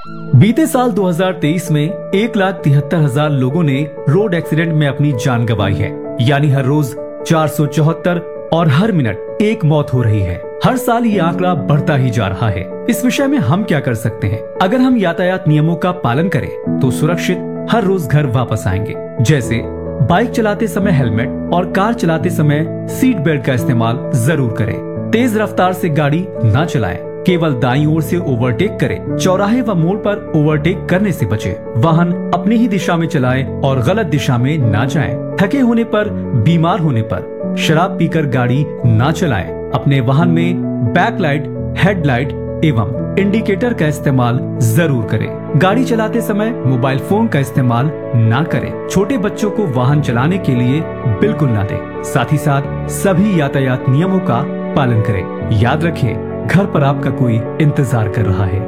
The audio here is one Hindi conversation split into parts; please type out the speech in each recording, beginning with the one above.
बीते साल 2023 में 1,73,000 लोगों ने रोड एक्सीडेंट में अपनी जान गंवाई है, यानी हर रोज 474 और हर मिनट एक मौत हो रही है। हर साल ये आंकड़ा बढ़ता ही जा रहा है। इस विषय में हम क्या कर सकते हैं? अगर हम यातायात नियमों का पालन करें तो सुरक्षित हर रोज घर वापस आएंगे। जैसे बाइक चलाते समय हेलमेट और कार चलाते समय सीट बेल्ट का इस्तेमाल जरूर करें। तेज रफ्तार से गाड़ी ना चलाएं। केवल दाईं ओर से ओवरटेक करें। चौराहे व मोड़ पर ओवरटेक करने से बचें। वाहन अपनी ही दिशा में चलाएं और गलत दिशा में ना जाएं। थके होने पर, बीमार होने पर शराब पीकर गाड़ी ना चलाएं। अपने वाहन में बैकलाइट, हेडलाइट एवं इंडिकेटर का इस्तेमाल जरूर करें। गाड़ी चलाते समय मोबाइल फोन का इस्तेमाल ना करें। छोटे बच्चों को वाहन चलाने के लिए बिल्कुल ना दें। साथ ही साथ सभी यातायात नियमों का पालन करें। याद रखें, घर पर आपका कोई इंतजार कर रहा है।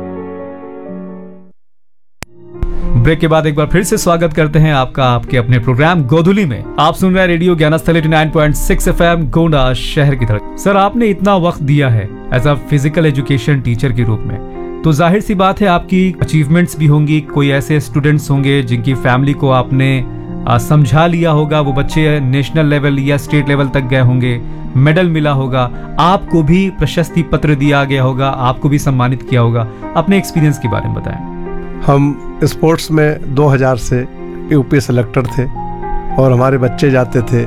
ब्रेक के बाद एक बार फिर से स्वागत करते हैं आपका आपके अपने प्रोग्राम गोधुली में। आप सुन रहे हैं रेडियो ज्ञानस्थल 89.6 FM गोंडा शहर की तरफ। सर, आपने इतना वक्त दिया है as a physical education teacher के रूप में, तो जाहिर सी बात है आपकी अचीवमेंट्स भी होंगी। कोई ऐसे स्टूडेंट्स होंगे जिनकी फैमिली को आपने समझा लिया होगा, वो बच्चे नेशनल लेवल या स्टेट लेवल तक गए होंगे, मेडल मिला होगा, आपको भी प्रशस्ति पत्र दिया गया होगा, आपको भी सम्मानित किया होगा। अपने एक्सपीरियंस के बारे में बताएं। हम स्पोर्ट्स में 2000 से यूपी सेलेक्टर थे और हमारे बच्चे जाते थे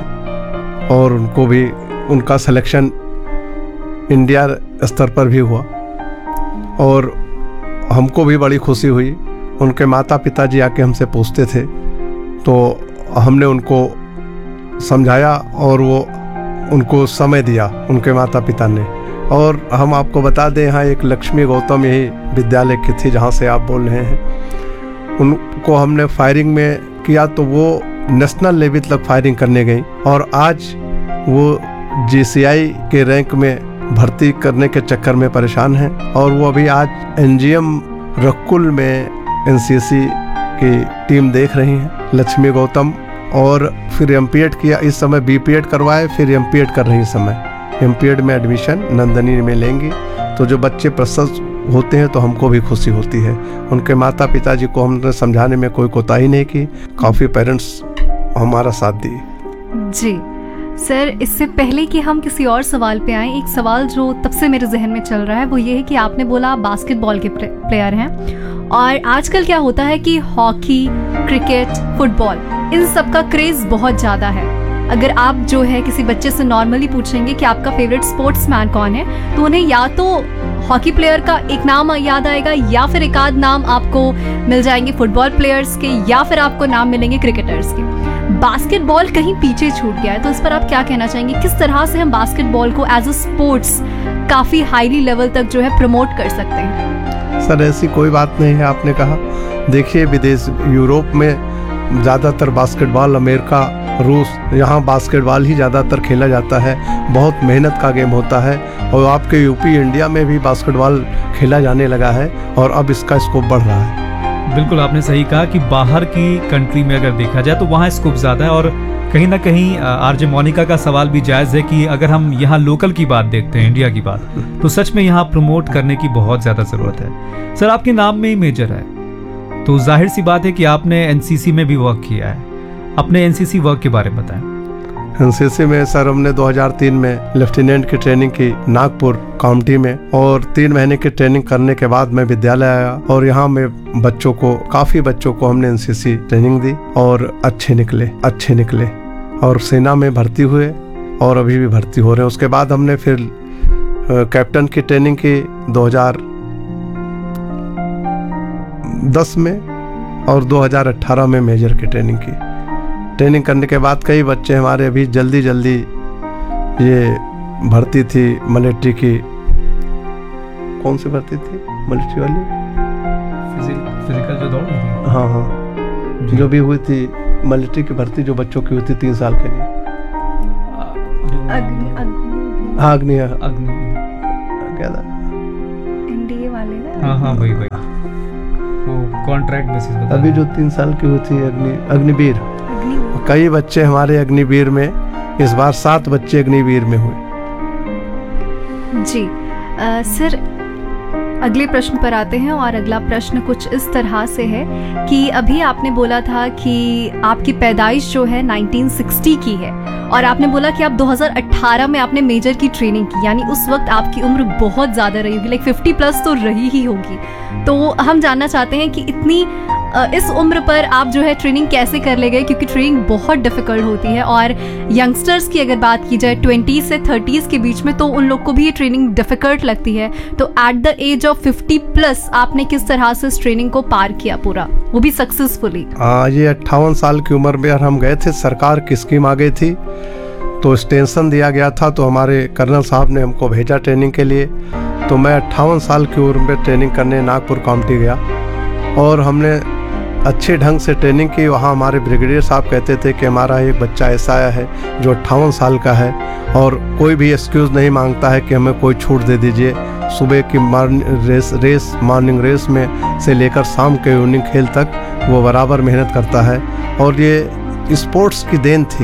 और उनको भी उनका सिलेक्शन इंडिया स्तर पर भी हुआ और हमको भी बड़ी खुशी हुई। उनके माता पिता जी आके हमसे पूछते थे तो हमने उनको समझाया और वो उनको समय दिया उनके माता पिता ने। और हम आपको बता दें, यहाँ एक लक्ष्मी गौतम यही विद्यालय की थी जहाँ से आप बोल रहे हैं। उनको हमने फायरिंग में किया तो वो नेशनल लेवल तक फायरिंग करने गई और आज वो GCI के रैंक में भर्ती करने के चक्कर में परेशान हैं और वो अभी आज NGM रक्कुल में NCC की टीम देख रही हैं, लक्ष्मी गौतम। और फिर MPED किया, इस समय BPED करवाए, फिर MPED कर रही इस समय। MPED में एडमिशन नंदनी में लेंगी। तो जो बच्चे प्रशस्त होते हैं तो हमको भी खुशी होती है। उनके माता पिताजी को हमने समझाने में कोई कोताही नहीं की। काफ़ी पेरेंट्स हमारा साथ दिए। जी सर, इससे पहले कि हम किसी और सवाल पे आएं, एक सवाल जो तब से मेरे जहन में चल रहा है वो ये है कि आपने बोला आप बास्केटबॉल के प्लेयर हैं और आजकल क्या होता है कि हॉकी, क्रिकेट, फुटबॉल, इन सब का क्रेज़ बहुत ज़्यादा है। अगर आप जो है किसी बच्चे से नॉर्मली पूछेंगे कि आपका फेवरेट स्पोर्ट्समैन कौन है, तो उन्हें या तो हॉकी प्लेयर का एक नाम याद आएगा या फिर एक आध नाम आपको मिल जाएंगे फुटबॉल प्लेयर्स के या फिर आपको नाम मिलेंगे क्रिकेटर्स के। बास्केटबॉल कहीं पीछे छूट गया है, तो इस पर आप क्या कहना चाहेंगे? किस तरह से हम बास्केटबॉल को एज अ स्पोर्ट्स काफ़ी हाईली लेवल तक जो है प्रमोट कर सकते हैं? सर, ऐसी कोई बात नहीं है। आपने कहा, देखिए विदेश यूरोप में ज़्यादातर बास्केटबॉल, अमेरिका, रूस, यहाँ बास्केटबॉल ही ज़्यादातर खेला जाता है। बहुत मेहनत का गेम होता है और आपके यूपी इंडिया में भी बास्केटबॉल खेला जाने लगा है और अब इसका स्कोप बढ़ रहा है। बिल्कुल आपने सही कहा कि बाहर की कंट्री में अगर देखा जाए तो वहाँ स्कोप ज़्यादा है। और कहीं ना कहीं आरजे मोनिका का सवाल भी जायज़ है कि अगर हम यहाँ लोकल की बात देखते हैं, इंडिया की बात, तो सच में यहाँ प्रमोट करने की बहुत ज़्यादा ज़रूरत है। सर, आपके नाम में ही मेजर है, तो जाहिर सी बात है कि आपने NCC में भी वर्क किया है। अपने NCC वर्क के बारे में बताएं। NCC में सर हमने 2003 में लेफ्टिनेंट की ट्रेनिंग की नागपुर काउंटी में और 3 महीने की ट्रेनिंग करने के बाद मैं विद्यालय आया और यहाँ में काफ़ी बच्चों को हमने NCC ट्रेनिंग दी और अच्छे निकले और सेना में भर्ती हुए और अभी भी भर्ती हो रहे हैं। उसके बाद हमने फिर कैप्टन की ट्रेनिंग की 2010 में और 2018 में मेजर की ट्रेनिंग की। ट्रेनिंग करने के बाद कई बच्चे हमारे अभी जल्दी ये भर्ती थी मिलिट्री की। कौन सी भर्ती थी? मिलिट्री वाली फिजिकल जो दौड़ थी। हाँ, जो भी हुई थी मिलिट्री की भर्ती, जो बच्चों की हुई थी 3 साल के लिए। अग्नि क्या था? NDA वाले ना? हाँ वही वो कॉन्ट्रैक्ट बेसिस बता। अभी जो 3 साल की हुई थी अग्निवीर। कई बच्चे हमारे अग्निवीर में, इस बार 7 बच्चे अग्निवीर में हुए। जी सर, अगले प्रश्न पर आते हैं और अगला प्रश्न कुछ इस तरह से है कि अभी आपने बोला था कि आपकी पैदाइश जो है 1960 की है और आपने बोला कि आप 2018 में आपने मेजर की ट्रेनिंग की, यानी उस वक्त आपकी उम्र बहुत ज़्यादा रही होगी, लाइक 50 प्लस तो रही ही होगी। तो हम जानना चाहते हैं कि इतनी इस उम्र पर आप जो है ट्रेनिंग कैसे कर ले गए, क्योंकि ट्रेनिंग बहुत डिफिकल्ट होती है और यंगस्टर्स की अगर बात की जाए 20 से 30s के बीच में तो उन लोग को भी ये ट्रेनिंग डिफिकल्ट लगती है। तो at the age of 50 plus आपने किस तरह से इस ट्रेनिंग को पार किया पूरा, वो भी सक्सेसफुली? ये 58 साल की उम्र में हम गए थे, सरकार की स्कीम आ गई थी तो एक्सटेंशन दिया गया था, तो हमारे कर्नल साहब ने हमको भेजा ट्रेनिंग के लिए। तो मैं 58 साल की उम्र में ट्रेनिंग करने नागपुर काउंटी गया और हमने अच्छे ढंग से ट्रेनिंग की। वहाँ हमारे ब्रिगेडियर साहब कहते थे कि हमारा एक बच्चा ऐसा आया है जो 58 साल का है और कोई भी एक्सक्यूज़ नहीं मांगता है कि हमें कोई छूट दे दीजिए। सुबह की मॉर्निंग रेस में से लेकर शाम के इवनिंग खेल तक वो बराबर मेहनत करता है और ये स्पोर्ट्स की देन थी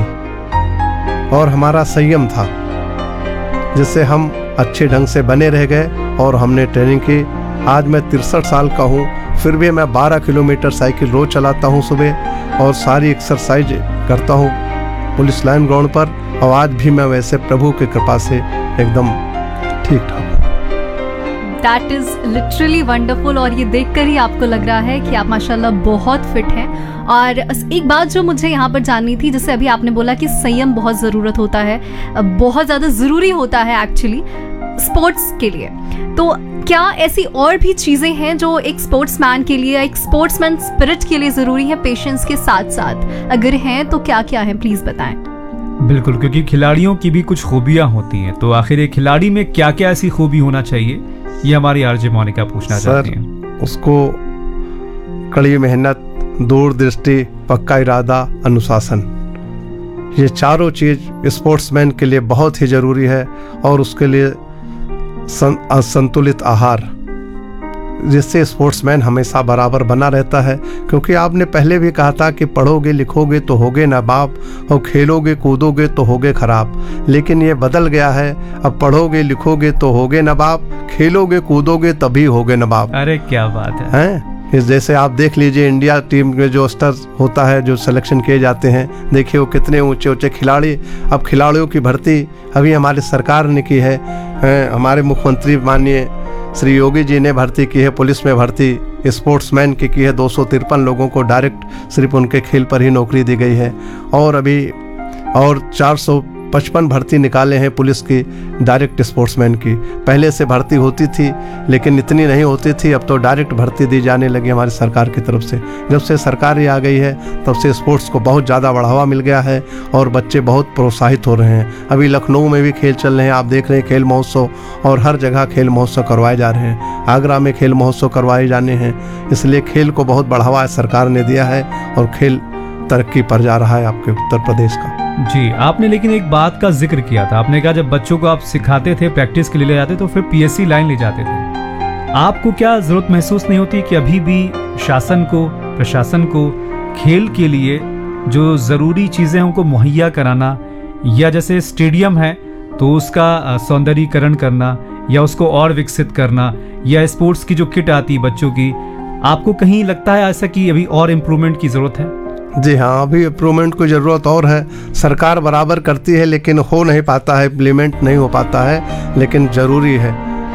और हमारा संयम था जिससे हम अच्छे ढंग से बने रह गए और हमने ट्रेनिंग की। आज मैं 63 साल का हूँ, फिर भी मैं 12 किलोमीटर साइकिल रोज चलाता हूँ सुबह और सारी एक्सरसाइज करता हूँ पुलिस लाइन ग्राउंड पर, और आज भी मैं वैसे प्रभु की कृपा से एकदम ठीक ठाक हूँ। दैट इज लिटरली वंडरफुल और ये देखकर ही आपको लग रहा है कि आप माशाल्लाह बहुत फिट हैं। और एक बात जो मुझे यहाँ पर जाननी थी, जैसे अभी आपने बोला कि संयम बहुत ज़रूरत होता है, बहुत ज़्यादा ज़रूरी होता है एक्चुअली स्पोर्ट्स के लिए, तो क्या ऐसी और भी चीज़ें हैं जो एक स्पोर्ट्समैन के लिए, एक स्पोर्ट्समैन स्पिरिट के लिए ज़रूरी है पेशेंस के साथ साथ? अगर हैं तो क्या क्या है, प्लीज़ बताएं। बिल्कुल, क्योंकि खिलाड़ियों की भी कुछ खूबियाँ होती हैं, तो आखिर एक खिलाड़ी में क्या क्या ऐसी खूबी होना चाहिए, ये हमारी आरजे मोनिका पूछना चाहती हैं। उसको कड़ी मेहनत, दूरदृष्टि, पक्का इरादा, अनुशासन, ये चारों चीज़ स्पोर्ट्समैन के लिए बहुत ही ज़रूरी है। और उसके लिए संतुलित आहार, जिससे स्पोर्ट्समैन हमेशा बराबर बना रहता है। क्योंकि आपने पहले भी कहा था कि पढ़ोगे लिखोगे तो होगे नवाब और खेलोगे कूदोगे तो होगे खराब, लेकिन ये बदल गया है। अब पढ़ोगे लिखोगे तो होगे नवाब, खेलोगे कूदोगे तभी होगे नवाब। अरे क्या बात है। जैसे आप देख लीजिए इंडिया टीम में जो स्तर होता है, जो सिलेक्शन किए जाते हैं, देखिए वो कितने ऊंचे ऊंचे खिलाड़ी। अब खिलाड़ियों की भर्ती अभी हमारी सरकार ने की है, हमारे मुख्यमंत्री माननीय श्री योगी जी ने भर्ती की है, पुलिस में भर्ती स्पोर्ट्समैन की है। 253 लोगों को डायरेक्ट सिर्फ उनके खेल पर ही नौकरी दी गई है। और अभी और 455 भर्ती निकाले हैं पुलिस की डायरेक्ट स्पोर्ट्समैन की। पहले से भर्ती होती थी लेकिन इतनी नहीं होती थी, अब तो डायरेक्ट भर्ती दी जाने लगी हमारी सरकार की तरफ से। जब से सरकार ही आ गई है तब से स्पोर्ट्स को बहुत ज़्यादा बढ़ावा मिल गया है और बच्चे बहुत प्रोत्साहित हो रहे हैं। अभी लखनऊ में भी खेल चल रहे हैं, आप देख रहे हैं खेल महोत्सव, और हर जगह खेल महोत्सव करवाए जा रहे हैं। आगरा में खेल महोत्सव करवाए जाने हैं, इसलिए खेल को बहुत बढ़ावा सरकार ने दिया है और खेल तरक्की पर जा रहा है आपके उत्तर प्रदेश का। जी, आपने लेकिन एक बात का जिक्र किया था, आपने कहा जब बच्चों को आप सिखाते थे, प्रैक्टिस के लिए ले जाते तो फिर पीएससी लाइन ले जाते थे। आपको क्या जरूरत महसूस नहीं होती कि अभी भी शासन को, प्रशासन को खेल के लिए जो जरूरी चीजें उनको मुहैया कराना, या जैसे स्टेडियम है तो उसका सौंदर्यीकरण करना या उसको और विकसित करना, या स्पोर्ट्स की जो किट आती है बच्चों की, आपको कहीं लगता है ऐसा कि अभी और इम्प्रूवमेंट की जरूरत है? जी हाँ, अभी इम्प्रूवमेंट की ज़रूरत और है। सरकार बराबर करती है लेकिन हो नहीं पाता है, इम्प्लीमेंट नहीं हो पाता है, लेकिन ज़रूरी है,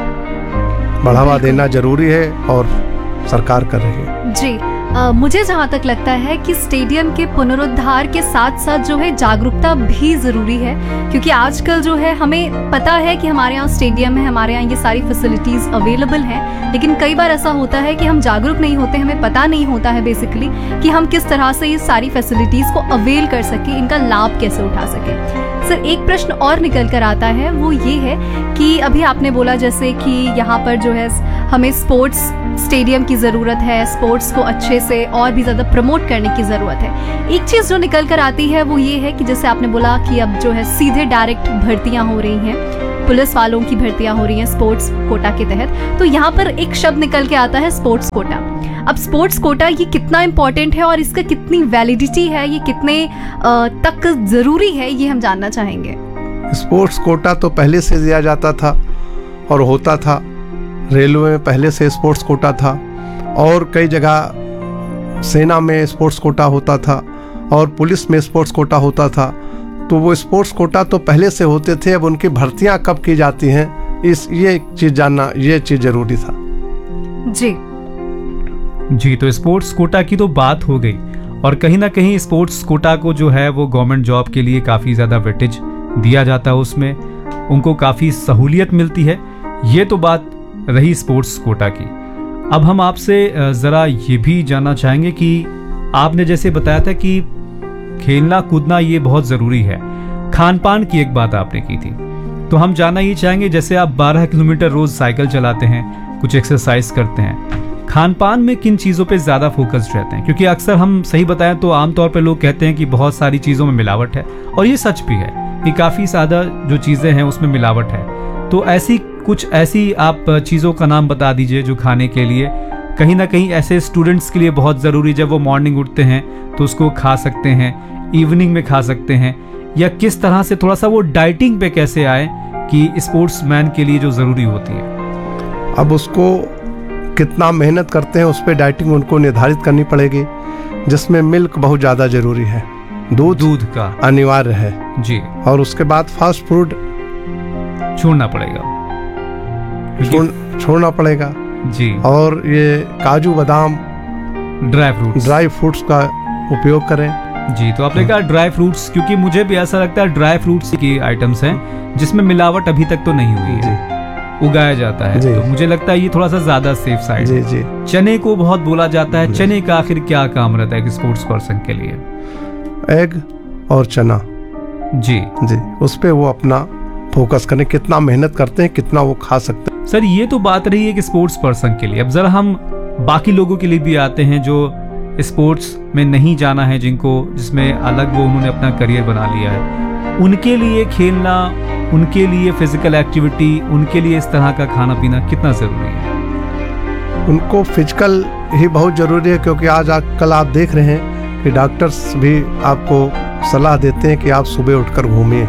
बढ़ावा देना ज़रूरी है और सरकार कर रही है। जी, मुझे जहाँ तक लगता है कि स्टेडियम के पुनरुद्धार के साथ साथ जो है जागरूकता भी ज़रूरी है, क्योंकि आजकल जो है हमें पता है कि हमारे यहाँ स्टेडियम है, हमारे यहाँ ये सारी फैसिलिटीज़ अवेलेबल हैं, लेकिन कई बार ऐसा होता है कि हम जागरूक नहीं होते, हमें पता नहीं होता है बेसिकली कि हम किस तरह से ये सारी फैसिलिटीज़ को अवेल कर सकें, इनका लाभ कैसे उठा सकें। सर, एक प्रश्न और निकल कर आता है, वो ये है कि अभी आपने बोला जैसे कि यहाँ पर जो है हमें स्पोर्ट्स स्टेडियम की ज़रूरत है, स्पोर्ट्स को अच्छे से और भी ज़्यादा प्रमोट करने की ज़रूरत है। एक चीज़ जो निकल कर आती है वो ये है कि जैसे आपने बोला कि अब जो है सीधे डायरेक्ट भर्तियाँ हो रही हैं, पुलिस वालों की भर्तियाँ हो रही हैं स्पोर्ट्स कोटा के तहत, तो यहाँ पर एक शब्द निकल के आता है स्पोर्ट्स कोटा। अब स्पोर्ट्स कोटा ये कितना इम्पोर्टेंट है और इसका कितनी वैलिडिटी है, ये कितने तक ज़रूरी है, ये हम जानना चाहेंगे। स्पोर्ट्स कोटा तो पहले से दिया जाता था और होता था, रेलवे में पहले से स्पोर्ट्स कोटा था, और कई जगह सेना में स्पोर्ट्स कोटा होता था और पुलिस में स्पोर्ट्स कोटा होता था। तो वो स्पोर्ट्स कोटा तो पहले से होते थे, अब उनकी भर्तियां कब की जाती हैं ये चीज़ जानना, ये चीज़ ज़रूरी था। जी, तो स्पोर्ट्स कोटा की तो बात हो गई, और कहीं ना कहीं स्पोर्ट्स कोटा को जो है वो गवर्नमेंट जॉब के लिए काफ़ी ज़्यादा वेटेज दिया जाता है, उसमें उनको काफ़ी सहूलियत मिलती है। ये तो बात रही स्पोर्ट्स कोटा की। अब हम आपसे ज़रा ये भी जानना चाहेंगे कि आपने जैसे बताया था कि खेलना कूदना ये बहुत ज़रूरी है, खान पान की एक बात आपने की थी, तो हम जानना ये चाहेंगे, जैसे आप 12 किलोमीटर रोज़ साइकिल चलाते हैं, कुछ एक्सरसाइज करते हैं, खान पान में किन चीज़ों पे ज़्यादा फोकस्ड रहते हैं? क्योंकि अक्सर हम सही बताएं तो आमतौर पे लोग कहते हैं कि बहुत सारी चीज़ों में मिलावट है, और ये सच भी है कि काफ़ी ज़्यादा जो चीज़ें हैं उसमें मिलावट है। तो ऐसी आप चीज़ों का नाम बता दीजिए जो खाने के लिए कहीं ना कहीं ऐसे स्टूडेंट्स के लिए बहुत ज़रूरी, जब वो मॉर्निंग उठते हैं तो उसको खा सकते हैं, इवनिंग में खा सकते हैं, या किस तरह से थोड़ा सा वो डाइटिंग पे कैसे आए कि स्पोर्ट्समैन के लिए जो ज़रूरी होती है। अब उसको कितना मेहनत करते हैं उस पर डाइटिंग उनको निर्धारित करनी पड़ेगी, जिसमें मिल्क बहुत ज़्यादा ज़रूरी है, दूध का अनिवार्य है जी, और उसके बाद फास्ट फूड छोड़ना पड़ेगा, छोड़ना पड़ेगा जी, और ये काजू बादाम ड्राई फ्रूट्स का उपयोग करें जी। तो आपने कहा ड्राई फ्रूट्स, क्योंकि मुझे भी ऐसा लगता है ड्राई फ्रूट्स की आइटम्स हैं जिसमें मिलावट अभी तक तो नहीं हुई है, उगाया जाता है, तो मुझे लगता है ये थोड़ा सा ज्यादा सेफ साइड है। जी। चने को बहुत बोला जाता है, चने का आखिर क्या काम रहता है स्पोर्ट्स पर्सन के लिए? एग और चना जी, उस पे वो अपना फोकस करें, कितना मेहनत करते हैं, कितना वो खा सकते हैं। सर ये तो बात रही है कि स्पोर्ट्स पर्सन के लिए। अब जरा हम बाकी लोगों के लिए भी आते हैं जो स्पोर्ट्स में नहीं जाना है, जिसमें अलग वो उन्होंने अपना करियर बना लिया है, उनके लिए खेलना, उनके लिए फिजिकल एक्टिविटी, उनके लिए इस तरह का खाना पीना कितना जरूरी है? उनको फिजिकल ही बहुत जरूरी है, क्योंकि आजकल आप देख रहे हैं कि डॉक्टर्स भी आपको सलाह देते हैं कि आप सुबह उठकर घूमिए।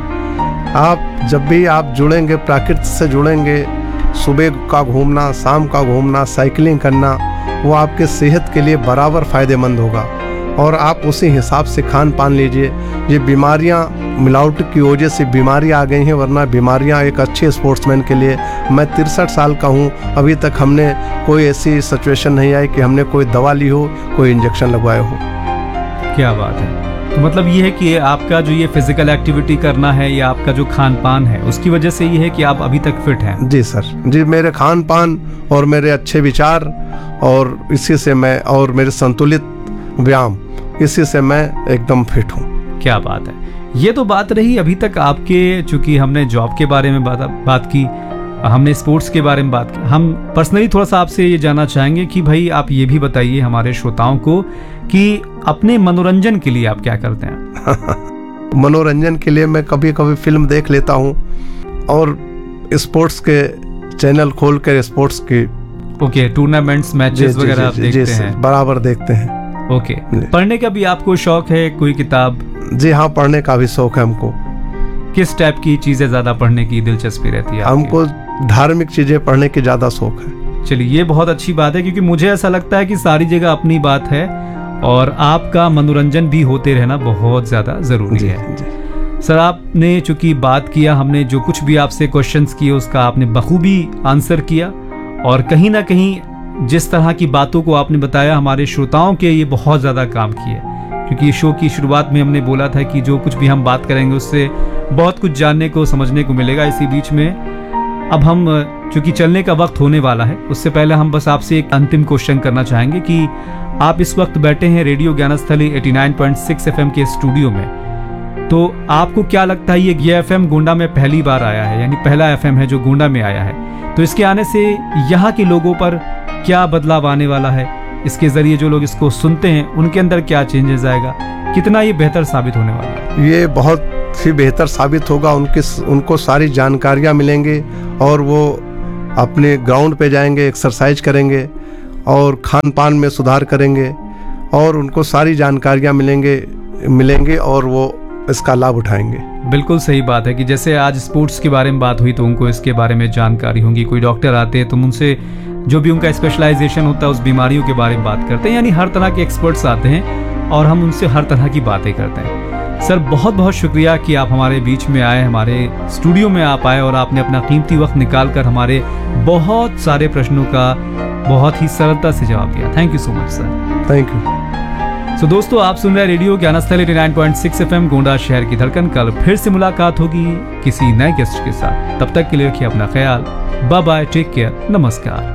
आप जब भी आप जुड़ेंगे, प्रकृति से जुड़ेंगे, सुबह का घूमना, शाम का घूमना, साइकिलिंग करना, वो आपके सेहत के लिए बराबर फ़ायदेमंद होगा। और आप उसी हिसाब से खान पान लीजिए। ये बीमारियां मिलावट की वजह से बीमारियां आ गई हैं, वरना बीमारियां एक अच्छे स्पोर्ट्समैन के लिए। मैं 63 साल का हूं, अभी तक हमने कोई ऐसी सिचुएशन नहीं आई कि हमने कोई दवा ली हो, कोई इंजेक्शन लगवाया हो। क्या बात है। तो मतलब ये है कि आपका जो ये फिजिकल एक्टिविटी करना है या आपका जो खान पान है, उसकी वजह से ये है कि आप अभी तक फिट हैं। जी सर जी, मेरे खान पान और मेरे अच्छे विचार और इसी से मैं, और मेरे संतुलित व्यायाम, इसी से मैं एकदम फिट हूँ। क्या बात है। ये तो बात रही अभी तक आपके, चूंकि हमने जॉब के बारे में बात की, हमने स्पोर्ट्स के बारे में बात की, हम पर्सनली थोड़ा सा आपसे ये जानना चाहेंगे कि भाई आप ये भी बताइए हमारे श्रोताओं को कि अपने मनोरंजन के लिए आप क्या करते हैं? मनोरंजन के लिए मैं कभी कभी फिल्म देख लेता हूँ और स्पोर्ट्स के चैनल खोल कर स्पोर्ट्स की ओके टूर्नामेंट्स मैचेस वगैरह आप देखते हैं? बराबर देखते हैं। ओके, पढ़ने का भी आपको शौक है? कोई किताब? जी हाँ, पढ़ने का भी शौक है हमको। किस टाइप की चीजें ज्यादा पढ़ने की दिलचस्पी रहती है? हमको धार्मिक चीजें पढ़ने की ज्यादा शौक है। चलिए, ये बहुत अच्छी बात है, क्योंकि मुझे ऐसा लगता है कि सारी जगह अपनी बात है और आपका मनोरंजन भी होते रहना बहुत ज्यादा जरूरी है। सर, आपने चूंकि बात किया, हमने जो कुछ भी आपसे क्वेश्चंस किए उसका आपने बखूबी आंसर किया, और कहीं ना कहीं जिस तरह की बातों को आपने बताया हमारे श्रोताओं के ये बहुत ज़्यादा काम किए, क्योंकि शो की शुरुआत में हमने बोला था कि जो कुछ भी हम बात करेंगे उससे बहुत कुछ जानने को, समझने को मिलेगा। इसी बीच में अब हम चूंकि चलने का वक्त होने वाला है, उससे पहले हम बस आपसे एक अंतिम क्वेश्चन करना चाहेंगे कि आप इस वक्त बैठे हैं रेडियो ज्ञानस्थली 89.6 FM के स्टूडियो में, तो आपको क्या लगता है ये FM गोंडा में पहली बार आया है, यानी पहला FM है जो गोंडा में आया है, तो इसके आने से यहाँ के लोगों पर क्या बदलाव आने वाला है? इसके जरिए जो लोग इसको सुनते हैं उनके अंदर क्या चेंजेस आएगा? कितना ये बेहतर साबित होने वाला है? ये बहुत ही बेहतर साबित होगा। उनको सारी जानकारियाँ मिलेंगे और वो अपने ग्राउंड पे जाएंगे, एक्सरसाइज करेंगे और खान पान में सुधार करेंगे, और उनको सारी जानकारियाँ मिलेंगे और वो इसका लाभ उठाएंगे। बिल्कुल सही बात है कि जैसे आज स्पोर्ट्स के बारे में बात हुई तो उनको इसके बारे में जानकारी होगी। कोई डॉक्टर आते हैं तो उनसे जो भी उनका स्पेशलाइजेशन होता है उस बीमारियों के बारे में बात करते हैं, यानी हर तरह के एक्सपर्ट्स आते हैं और हम उनसे हर तरह की बातें करते हैं। सर बहुत बहुत शुक्रिया कि आप हमारे बीच में आए, हमारे स्टूडियो में आप आए और आपने अपना कीमती वक्त निकाल कर हमारे बहुत सारे प्रश्नों का बहुत ही सरलता से जवाब दिया। Thank you so much sir. Thank you. तो दोस्तों आप सुन रहे रेडियो ज्ञानस्थल 89.6 FM गोंडा शहर की धड़कन। कल फिर से मुलाकात होगी किसी नए गेस्ट के साथ। तब तक के लिए रखिए अपना ख्याल। बाय बाय, टेक केयर, नमस्कार।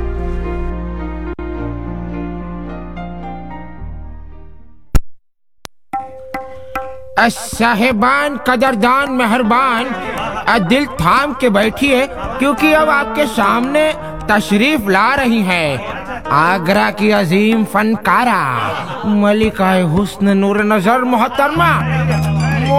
साहेबान, कदरदान, मेहरबान, दिल थाम के बैठिए क्योंकि अब आपके सामने तशरीफ ला रही है आगरा की अजीम फनकारा मलिका हुस्न नूर नजर मोहतरमा